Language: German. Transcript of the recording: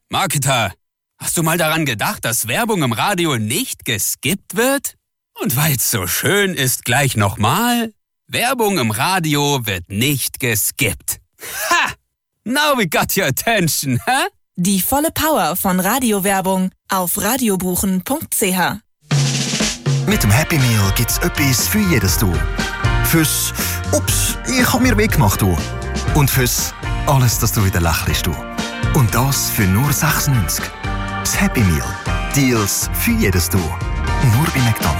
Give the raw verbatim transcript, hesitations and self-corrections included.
Marketer, hast du mal daran gedacht, dass Werbung im Radio nicht geskippt wird? Und weil's so schön ist, gleich nochmal. Werbung im Radio wird nicht geskippt. Ha! Now we got your attention, huh? Die volle Power von Radiowerbung auf radiobuchen punkt c h. Mit dem Happy Meal gibt's etwas für jedes Du. Fürs «Ups, ich hab mir weggemacht» du. Und fürs «Alles, dass du wieder lächelst» du. Und das für nur sechs neunzig. Das Happy Meal. Deals für jedes Du. Nur bei McDonald's.